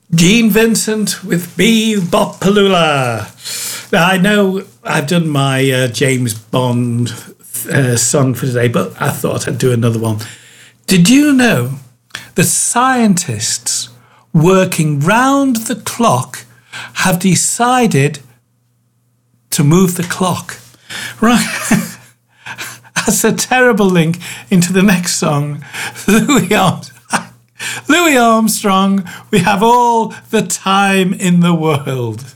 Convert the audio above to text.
Gene Vincent with Be Bop Paloola. Now, I know I've done my James Bond song for today, but I thought I'd do another one. Did you know that scientists working round the clock have decided to move the clock? Right. That's a terrible link into the next song. Louis Armstrong, we have all the time in the world.